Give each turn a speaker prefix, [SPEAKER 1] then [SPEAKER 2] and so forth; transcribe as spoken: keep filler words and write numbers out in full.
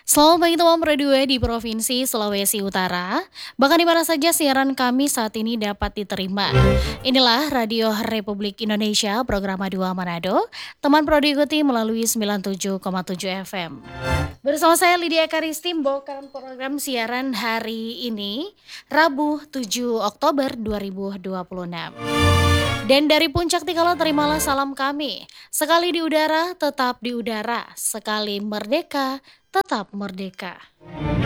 [SPEAKER 1] Selamat pagi teman Radio di Provinsi Sulawesi Utara. Bahkan di mana saja siaran kami saat ini dapat diterima. Inilah Radio Republik Indonesia, program dua Manado. Teman Pro diikuti melalui sembilan puluh tujuh koma tujuh F M. Bersama saya Lydia Karisti membawakan program siaran hari ini, Rabu tujuh Oktober dua ribu dua puluh enam. Dan dari Puncak Tikala terimalah salam kami. Sekali di udara, tetap di udara. Sekali merdeka, tetap merdeka.